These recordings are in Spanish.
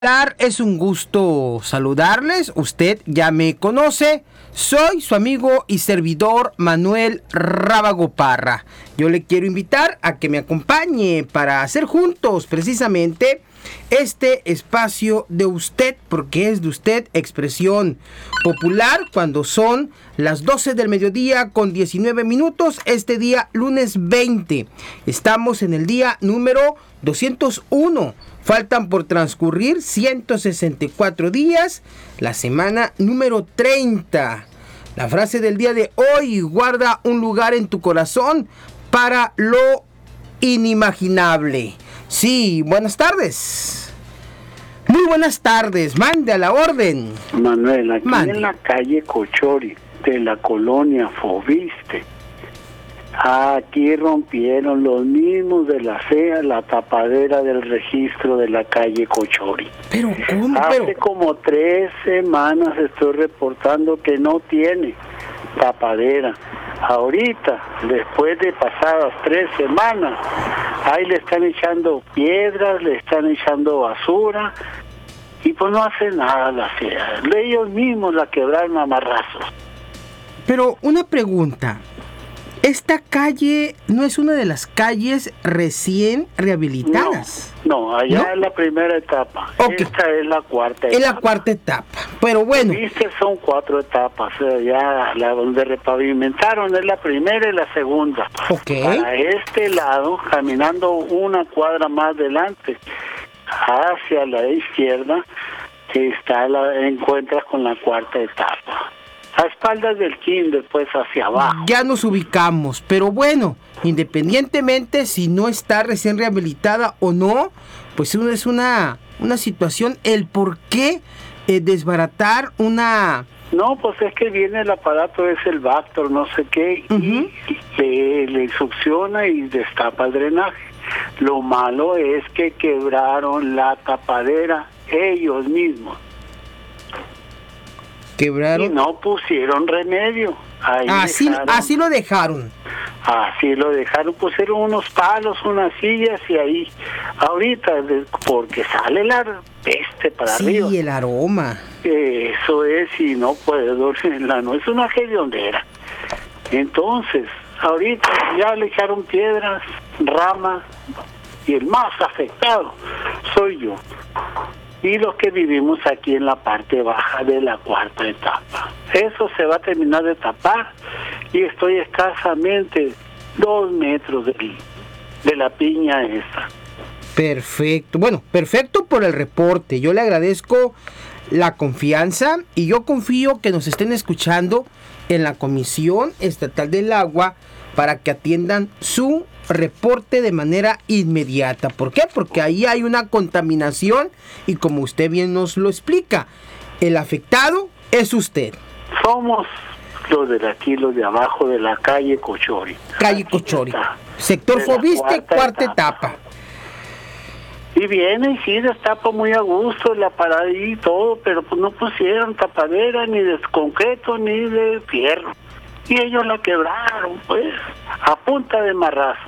Es un gusto saludarles, usted ya me conoce, soy su amigo y servidor Manuel Rábago Parra. Yo le quiero invitar a que me acompañe para hacer juntos precisamente este espacio de usted, porque es de usted, expresión popular, cuando son las 12 del mediodía con 19 minutos, este día lunes 20. Estamos en el día número 201. Faltan por transcurrir 164 días, la semana número 30. La frase del día de hoy: guarda un lugar en tu corazón para lo inimaginable. Sí, buenas tardes. Muy buenas tardes, mande a la orden. Manuel, aquí en la calle Cochori de la colonia Fobiste, aquí rompieron los mismos de la CEA la tapadera del registro de la calle Cochori. Pero ¿cómo? Hace como 3 semanas estoy reportando que no tiene tapadera. Ahorita, después de pasadas 3 semanas, ahí le están echando piedras, le están echando basura, y pues no hace nada la CEA. Ellos mismos la quebraron a marrazos. Pero una pregunta. ¿Esta calle no es una de las calles recién rehabilitadas? No, allá es la primera etapa. Okay. Esta es la cuarta etapa. Es la cuarta etapa, pero bueno. Viste, son 4 etapas. Ya la donde repavimentaron es la primera y la segunda. Okay. Para este lado, caminando una cuadra más adelante, hacia la izquierda, encuentras con la cuarta etapa. A espaldas del kinder, pues hacia abajo. Ya nos ubicamos, pero bueno, independientemente si no está recién rehabilitada o no, pues es una situación, el por qué desbaratar una... No, pues es que viene el aparato, es el Vactor, no sé qué, y le succiona y destapa el drenaje. Lo malo es que quebraron la tapadera ellos mismos. Quebraron. Y no pusieron remedio. Así lo dejaron. Así lo dejaron, pusieron unos palos, unas sillas y ahí. Ahorita, porque sale la peste para arriba. Sí, el aroma. Eso es, y no puede dormir en la noche, es una hediondera. Entonces, ahorita ya le echaron piedras, ramas, y el más afectado soy yo. Y los que vivimos aquí en la parte baja de la cuarta etapa. Eso se va a terminar de tapar y estoy escasamente 2 metros de la piña esa. Perfecto. Bueno, perfecto por el reporte. Yo le agradezco la confianza y yo confío que nos estén escuchando en la Comisión Estatal del Agua para que atiendan su reporte de manera inmediata. ¿Por qué? Porque ahí hay una contaminación y como usted bien nos lo explica, el afectado es usted. Somos los de aquí, los de abajo de la calle Cochori. Calle Cochori. Sector Fobiste, cuarta etapa. Y viene y sí destapa muy a gusto la parada y todo, pero pues no pusieron tapadera ni de concreto ni de fierro. Y ellos la quebraron, pues, a punta de marrazo.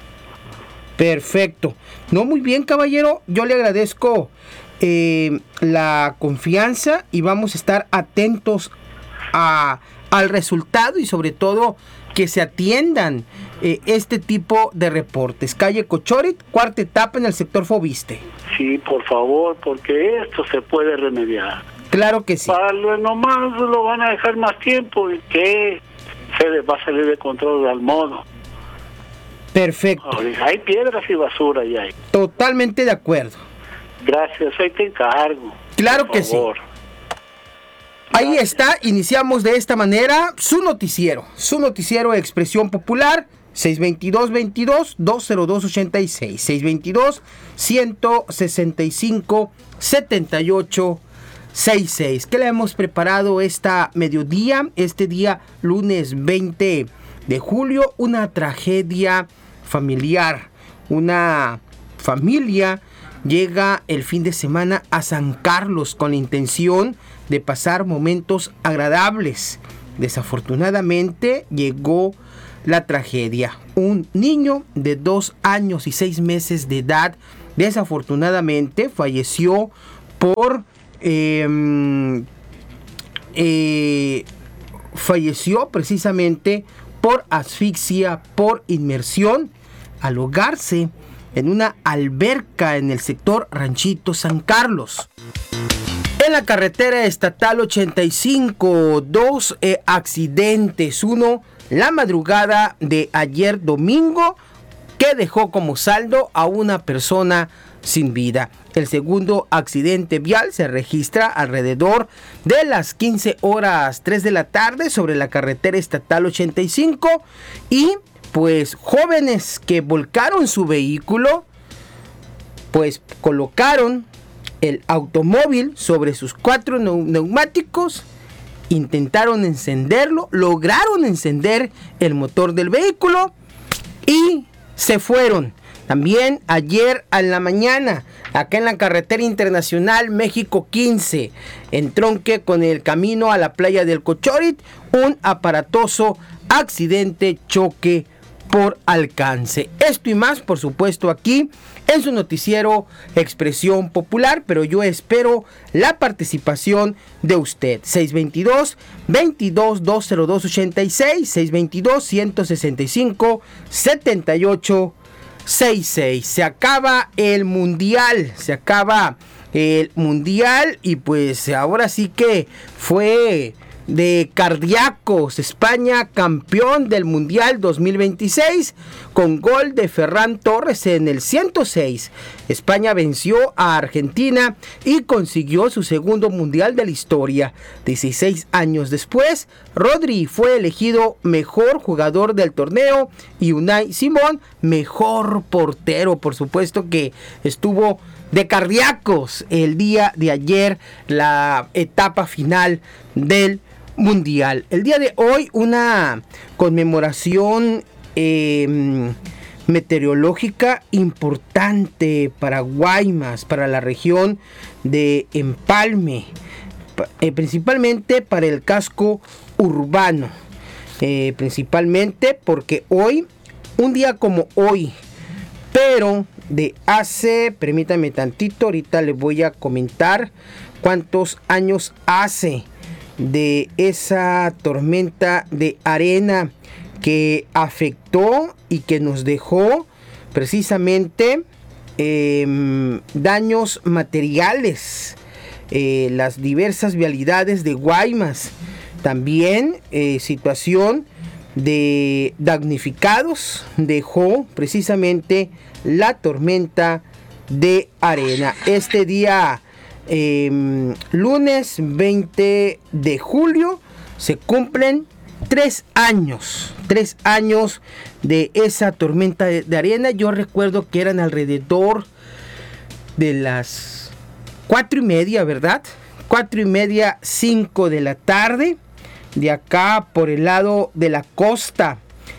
Perfecto. No, muy bien, caballero. Yo le agradezco la confianza y vamos a estar atentos al resultado y sobre todo que se atiendan este tipo de reportes. Calle Cochori, cuarta etapa en el sector Fobiste. Sí, por favor, porque esto se puede remediar. Claro que sí. Para lo nomás lo van a dejar más tiempo y que se les va a salir de control al modo. Perfecto. Hay piedras y basura y hay. Totalmente de acuerdo. Gracias, ahí te encargo. Claro que sí. Ahí está, iniciamos de esta manera su noticiero de Expresión Popular, 622-202-86, 622-165-7866. ¿Qué le hemos preparado esta mediodía, este día lunes 20 de julio? Una tragedia familiar, una familia llega el fin de semana a San Carlos con la intención de pasar momentos agradables. Desafortunadamente llegó la tragedia. Un niño de 2 años y 6 meses de edad desafortunadamente falleció por falleció precisamente por asfixia por inmersión al ahogarse en una alberca en el sector Ranchito San Carlos. En la carretera estatal 85, dos accidentes. Uno, la madrugada de ayer domingo, que dejó como saldo a una persona sin vida. El segundo accidente vial se registra alrededor de las 15:03 de la tarde sobre la carretera estatal 85 y pues jóvenes que volcaron su vehículo, pues colocaron el automóvil sobre sus 4 neumáticos, intentaron encenderlo, lograron encender el motor del vehículo y se fueron. También ayer a la mañana, acá en la carretera internacional México 15, en tronque con el camino a la playa del Cochorit, un aparatoso accidente, choque por alcance. Esto y más, por supuesto, aquí en su noticiero Expresión Popular, pero yo espero la participación de usted. 622-202-86, 622-165-7866. Se acaba el mundial, y pues ahora sí que fue de cardíacos. España campeón del Mundial 2026 con gol de Ferran Torres en el 106. España venció a Argentina y consiguió su segundo Mundial de la historia. 16 años después, Rodri fue elegido mejor jugador del torneo y Unai Simón mejor portero. Por supuesto que estuvo de cardíacos el día de ayer, la etapa final del Mundial. El día de hoy una conmemoración meteorológica importante para Guaymas, para la región de Empalme, principalmente para el casco urbano, principalmente porque hoy, un día como hoy, pero de hace, permítame tantito, ahorita les voy a comentar cuántos años hace de esa tormenta de arena que afectó y que nos dejó precisamente daños materiales, las diversas vialidades de Guaymas, también situación de damnificados dejó precisamente la tormenta de arena. Este día lunes 20 de julio se cumplen 3 años de esa tormenta de arena. Yo recuerdo que eran alrededor de las 4:30, ¿verdad? 4:30, 5 de la tarde. De acá por el lado de la costa,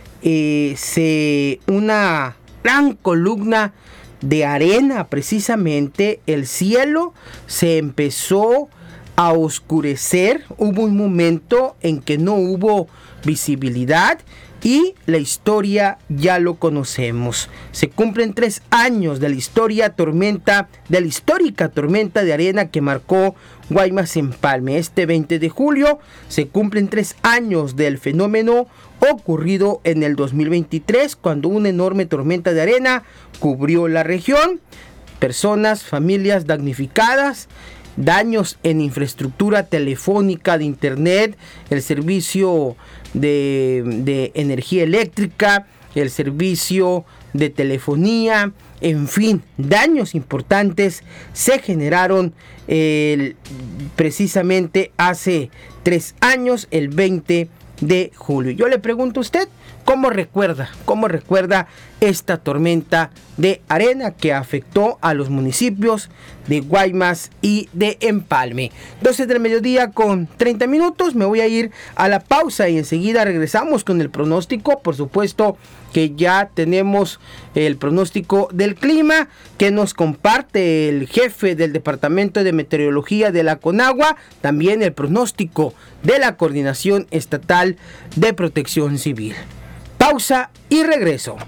una gran columna de arena, precisamente el cielo se empezó a oscurecer. Hubo un momento en que no hubo visibilidad y la historia ya lo conocemos. Se cumplen 3 años de la histórica tormenta de arena que marcó Guaymas Empalme. Este 20 de julio se cumplen 3 años del fenómeno ocurrido en el 2023, cuando una enorme tormenta de arena cubrió la región. Personas, familias damnificadas, daños en infraestructura telefónica, de internet, el servicio de energía eléctrica, el servicio de telefonía, en fin, daños importantes se generaron precisamente hace 3 años, el 20 de julio. Yo le pregunto a usted, ¿cómo recuerda esta tormenta de arena que afectó a los municipios de Guaymas y de Empalme? 12 del mediodía con 30 minutos. Me voy a ir a la pausa y enseguida regresamos con el pronóstico. Por supuesto que ya tenemos el pronóstico del clima que nos comparte el jefe del Departamento de Meteorología de la Conagua, también el pronóstico de la Coordinación Estatal de Protección Civil. Pausa y regreso.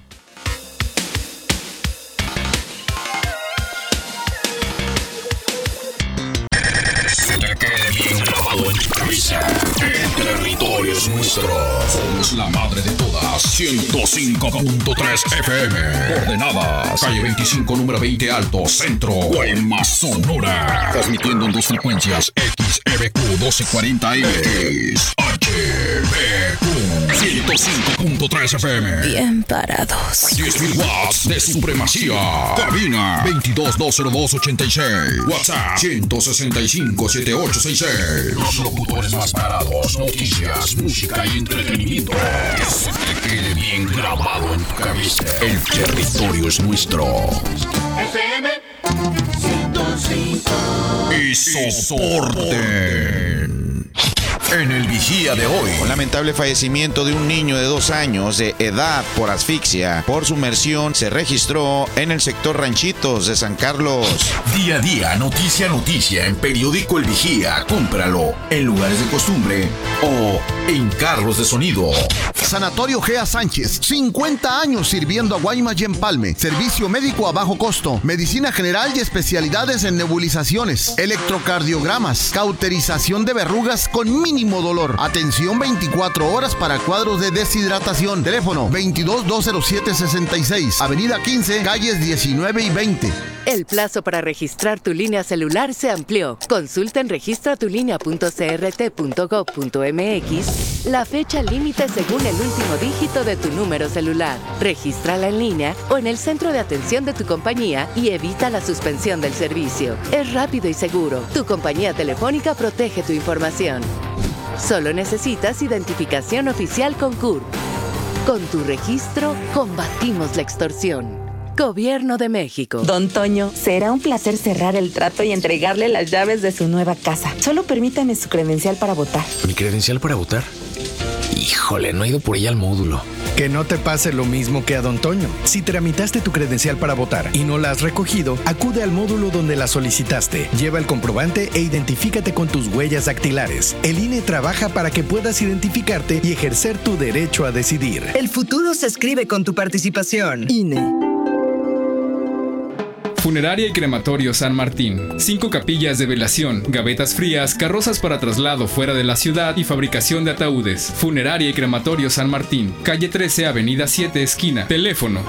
es nuestro. Somos la madre de todas. 105.3 FM. Coordenadas. Calle 25, número 20 Alto, Centro. Guaymas, Sonora. Transmitiendo en dos frecuencias. XEBQ 1240X. HBQ 105.3 FM. Bien parados. 10.000 watts de supremacía. Cabina 22-202-86. WhatsApp 165-7866. Los locutores más parados. Noticias, música y entretenimiento. Que se te quede bien grabado en tu cabeza. El territorio es nuestro. FM 105. Y soporten. En el Vigía de hoy. Un lamentable fallecimiento de un niño de 2 años de edad por asfixia por sumersión se registró en el sector Ranchitos de San Carlos. Día a día, noticia a noticia en Periódico El Vigía. Cómpralo en lugares de costumbre o en carros de sonido. Sanatorio Gea Sánchez, 50 años sirviendo a Guaymas y Empalme. Servicio médico a bajo costo, medicina general y especialidades en nebulizaciones, electrocardiogramas, cauterización de verrugas con mínimo dolor. Atención 24 horas para cuadros de deshidratación. Teléfono 22-207-66, Avenida 15, calles 19 y 20. El plazo para registrar tu línea celular se amplió. Consulta en registratulinea.crt.gov.mx la fecha límite según el último dígito de tu número celular. Regístrala en línea o en el centro de atención de tu compañía y evita la suspensión del servicio. Es rápido y seguro. Tu compañía telefónica protege tu información. Solo necesitas identificación oficial con CURP. Con tu registro, combatimos la extorsión. Gobierno de México. Don Toño, será un placer cerrar el trato y entregarle las llaves de su nueva casa. Solo permítame su credencial para votar. ¿Mi credencial para votar? Híjole, no he ido por ella al módulo. Que no te pase lo mismo que a Don Toño. Si tramitaste tu credencial para votar y no la has recogido, acude al módulo donde la solicitaste. Lleva el comprobante e identifícate con tus huellas dactilares. El INE trabaja para que puedas identificarte y ejercer tu derecho a decidir. El futuro se escribe con tu participación. INE. Funeraria y Crematorio San Martín. 5 capillas de velación, gavetas frías, carrozas para traslado fuera de la ciudad y fabricación de ataúdes. Funeraria y Crematorio San Martín. Calle 13, Avenida 7, esquina. Teléfono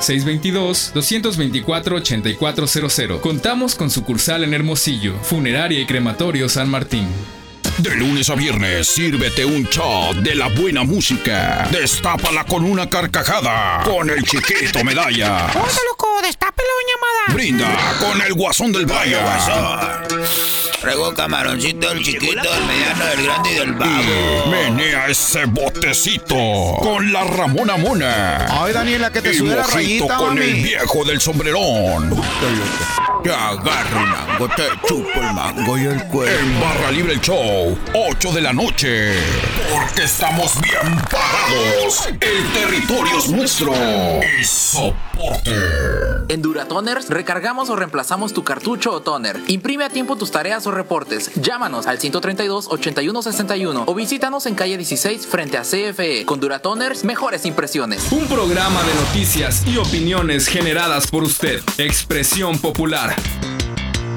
622-224-8400. Contamos con sucursal en Hermosillo. Funeraria y Crematorio San Martín. De lunes a viernes, sírvete un shot de la buena música. Destápala con una carcajada. Con el Chiquito Medalla. ¡Oiga, loco! ¡Destápelo, ñamada! Brinda con el Guasón del Braya. Traigo camaroncito, el chiquito, el mediano, el grande y del babo. Y menea ese botecito con la Ramona Mona. Ay, Daniela, que te sube la rayita, con mami. el viejo del sombrerón. Te agarro un mango, te chupo el mango y el cuero. En Barra Libre el Show, 8 de la noche. Porque estamos bien parados. El territorio es nuestro. Y soporte. En Duratoners recargamos o reemplazamos tu cartucho o toner. Imprime a tiempo tus tareas o reportes. Llámanos al 132-8161 o visítanos en calle 16 frente a CFE. Con Duratoners, mejores impresiones. Un programa de noticias y opiniones generadas por usted. Expresión Popular.